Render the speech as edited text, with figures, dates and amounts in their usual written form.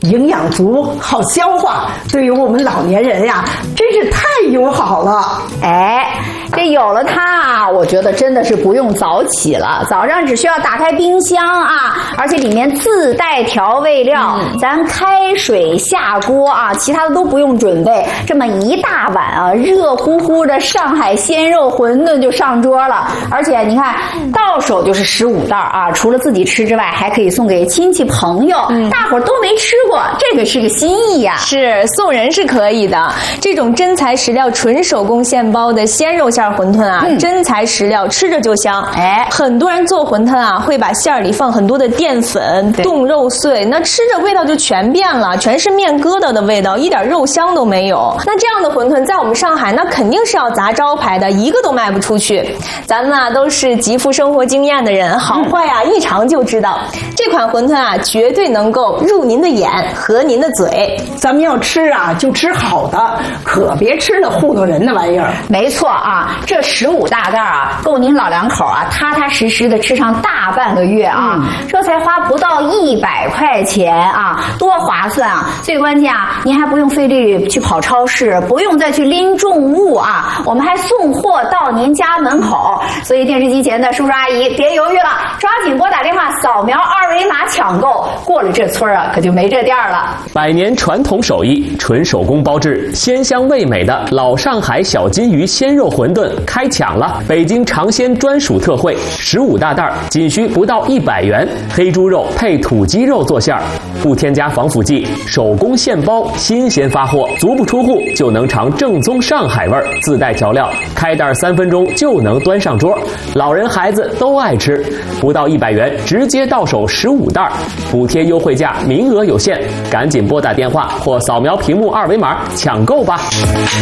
营养足，好消化，对于我们老年人呀，真是太友好了。 哎，这有了它，我觉得真的是不用早起了，早上只需要打开冰箱啊，而且里面自带调味料，咱开水下锅啊，其他的都不用准备，这么一大碗啊，热乎乎的上海鲜肉馄饨就上桌了。而且你看，到手就是15袋啊，除了自己吃之外，还可以送给亲戚朋友，大伙儿都没吃过，这个是个心意呀。 是送人是可以的，这种真材实料、纯手工现包的鲜肉馅馄饨啊，真材实料，吃着就香。哎，很多人做馄饨啊，会把馅儿里放很多的淀粉、冻肉碎，那吃着味道就全变了，全是面疙瘩的味道，一点肉香都没有。那这样的馄饨在我们上海，那肯定是要砸招牌的，一个都卖不出去。咱们啊都是极富生活经验的人，好坏啊一尝就知道。这款馄饨啊，绝对能够入您的眼，合您的嘴。 咱们要吃啊，就吃好的，可别吃那糊弄人的玩意儿。 没错啊，这15大袋啊，够您老两口啊踏踏实实的吃上大半个月啊，这才花不到100块钱啊，多划算啊！最关键啊，您还不用费力去跑超市，不用再去拎重物啊，我们还送货到您家门口。所以电视机前的叔叔阿姨别犹豫了，抓紧拨打电话扫描2维码抢购，过了这村啊可就没这店了。 100年传统手艺，纯手工包制，鲜香味美的老上海小金鱼鲜肉馄饨开抢了！北京尝鲜专属特惠，15大袋，仅需不到100元，黑猪肉配土鸡肉做馅儿，不添加防腐剂，手工现包，新鲜发货，足不出户就能尝正宗上海味儿，自带调料，开袋3分钟就能端上桌，老人孩子都爱吃，不到100元直接到手15袋，补贴优惠价，名额有限，赶紧拨打电话或扫描屏幕2维码抢购吧。